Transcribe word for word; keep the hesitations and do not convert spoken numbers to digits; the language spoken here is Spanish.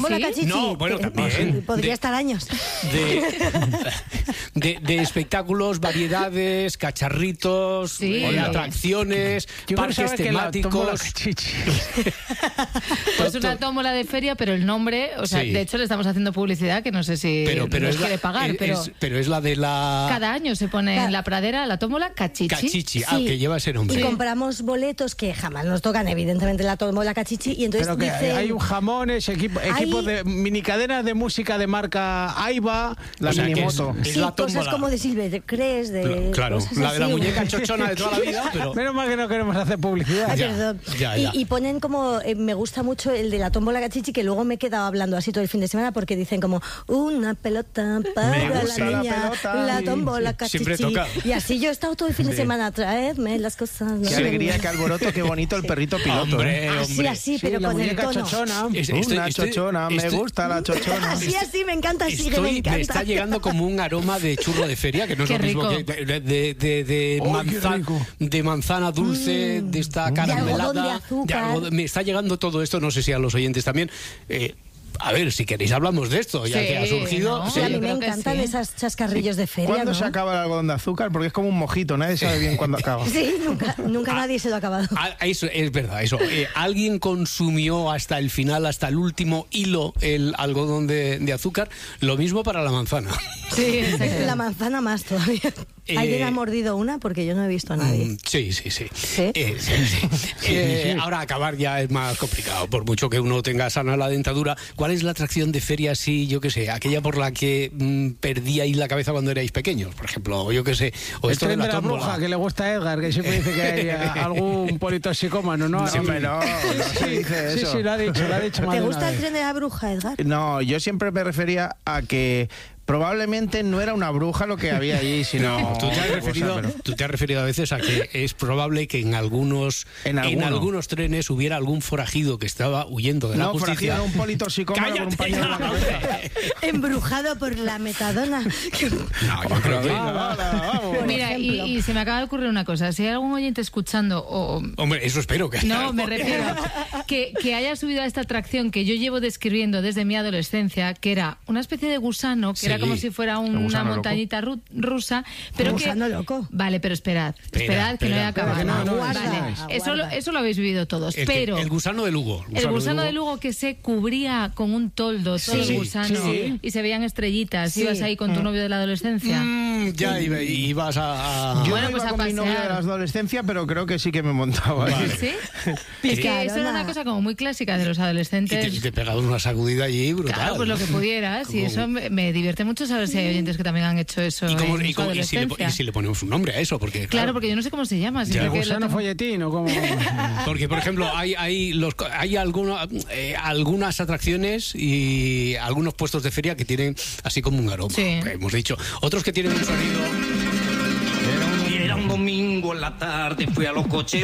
¿Sí? Cachichi, No, bueno, que, también. Podría de, estar años. De, de, de espectáculos, variedades, cacharritos, Sí. eh, atracciones, Yo parques temáticos. Pues una tómbola de feria, pero el nombre, o sea, Sí. de hecho le estamos haciendo publicidad que no sé si Pero, pero, nos es la, quiere pagar, es, pero es, pero es la de la... cada año se pone en la pradera la tómbola Cachichi. Cachichi, ah, Sí. que lleva ese nombre. Y Sí. compramos boletos que jamás nos tocan, evidentemente, la tómbola Cachichi. Y entonces Pero que dicen, hay un jamones, equipo, Hay- equipos de minicadenas de música de marca Aiba, la O sea, que minimoto. es sí, la cosas tómbola. como de Silvestres, de Claro, cosas la de la así, muñeca bueno. chochona de toda la vida, pero... Menos mal que no queremos hacer publicidad. Ay, Ya, perdón. ya, Y, ya. y ponen como, eh, me gusta mucho el de la tómbola Cachichi, que luego me he quedado hablando así todo el fin de semana porque dicen como una pelota para Me la gusta la niña, pelota. la Sí, tómbola sí. Cachichi. Siempre toca. Y así yo he estado todo el fin de semana, traedme las cosas. no Qué sé. alegría, qué alboroto, qué bonito el perrito piloto. Hombre, ¿eh? Así, hombre. así, Sí, pero la con el muñeca tono. chochona. Es- estoy- Una estoy- chochona, me estoy- gusta la chochona. Así, así, me encanta, sigue, me Estoy, encanta. me está llegando como un aroma de churro de feria, que no es Qué lo mismo rico. que de, de, de, de ¡Ay, qué manzana, rico! de manzana dulce, de esta caramelada. algodón de azúcar. algodón- me está llegando todo esto, no sé si a los oyentes también. Eh, a ver, si queréis hablamos de esto, ya Sí, que ha surgido. ¿no? Sí, a yo mí me creo que encantan sí. esas chascarrillos de feria, ¿Cuándo ¿no? se acaba el algodón de azúcar? Porque es como un mojito, nadie sabe bien cuándo acaba. Sí, nunca, nunca nadie se lo ha acabado. Ah, eso es verdad, eso. Eh, alguien consumió hasta el final, hasta el último hilo, el algodón de, de azúcar. Lo mismo para la manzana. Sí, exacto. La manzana más todavía. Eh, ¿Alguien ha mordido una? Porque yo no he visto a nadie. Mm, Sí, sí, sí. ¿Sí? Eh, sí, sí. Eh, ahora acabar ya es más complicado, por mucho que uno tenga sana la dentadura. ¿Cuál es la atracción de feria, sí, yo qué sé, aquella por la que mm, perdíais la cabeza cuando erais pequeños, por ejemplo, o yo qué sé, o El esto de tren la de la tómbola? bruja, que le gusta a Edgar, que siempre dice que hay eh, algún politoxicómano, ¿no? No, Así- hombre, no, no se dice Sí, eso. sí, lo ha dicho, lo ha dicho más ¿Te de una gusta el vez. tren de la bruja, Edgar? No, yo siempre me refería a que probablemente no era una bruja lo que había allí, sino... No, tú te, has otra referido, cosa, pero- tú te has referido a veces a que es probable que en algunos En alguno. algunos trenes hubiera algún forajido que estaba huyendo de la No, justicia. forajido, era un politoxicómano con un pañuelo en la cabeza. Embrujado por la metadona. No, yo creo que... Venga, hala, vamos. Por Mira, y, ejemplo. y se me acaba de ocurrir una cosa. Si hay algún oyente escuchando o... Hombre, eso espero que... No, me refiero que, que haya subido a esta atracción que yo llevo describiendo desde mi adolescencia, que era una especie de gusano, que Sí. era como si fuera un- El una gusano montañita ru- rusa, pero Un que... gusano loco. Vale, pero esperad, Espera, esperad que no he espera. acabado. Espera, que no, no, Vale, aguarda, eso, lo, aguarda. eso lo habéis vivido todos, El, que- pero... el gusano de Lugo. El gusano de Lugo que se cubría con un toldo, todo Sí, el gusano, sí. y se veían estrellitas. Sí. Ibas ahí con tu novio de la adolescencia. Mm, ya iba- ibas a... a- Yo Bueno, no pues iba a con mi novia de pasear. la adolescencia, pero creo que sí que me montaba ahí. Vale. ¿Sí? Es que Picarona. eso era una cosa como muy clásica de los Y te, adolescentes. y te pegabas una sacudida allí brutal. Claro, pues lo que pudieras. Y Como- eso me, me divierte mucho saber si hay oyentes que también han hecho eso ¿Y, cómo- en y su cómo- y si le, po- adolescencia. y si le ponemos un nombre a eso? Porque, Claro, porque yo no sé cómo se llama. Ya. siempre ¿El que lo gusano tengo- folletín o como...? Porque, por ejemplo, hay hay los hay alguna- eh, algunas atracciones y algunos puestos de feria que tienen así como un aroma, Sí. hemos dicho. Otros que tienen un sonido... Y era un domingo en la tarde, fui a los coches